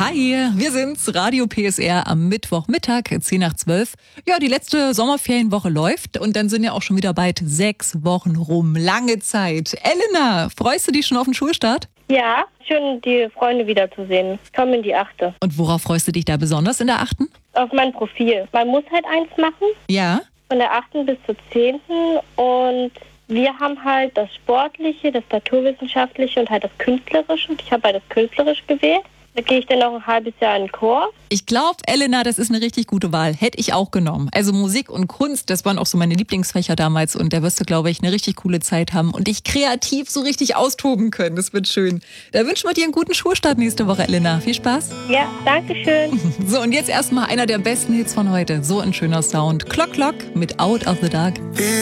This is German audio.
Hi, wir sind's, Radio PSR am Mittwochmittag, 10 nach 12. Ja, die letzte Sommerferienwoche läuft und dann sind ja auch schon wieder bald 6 Wochen rum. Lange Zeit. Elena, freust du dich schon auf den Schulstart? Ja, schön, die Freunde wiederzusehen. Ich komme in die 8. Und worauf freust du dich da besonders in der 8.? Auf mein Profil. Man muss halt eins machen, Ja. von der 8. bis zur 10. Und wir haben halt das Sportliche, das Naturwissenschaftliche und halt das Künstlerische. Und ich habe halt das Künstlerische gewählt. Da gehe ich dann noch ein halbes Jahr in den Chor. Ich glaube, Elena, das ist eine richtig gute Wahl. Hätte ich auch genommen. Also Musik und Kunst, das waren auch so meine Lieblingsfächer damals. Und da wirst du, glaube ich, eine richtig coole Zeit haben und dich kreativ so richtig austoben können. Das wird schön. Da wünschen wir dir einen guten Schulstart nächste Woche, Elena. Viel Spaß. Ja, danke schön. So, und jetzt erstmal einer der besten Hits von heute. So ein schöner Sound. Clock Clock mit Out of the Dark.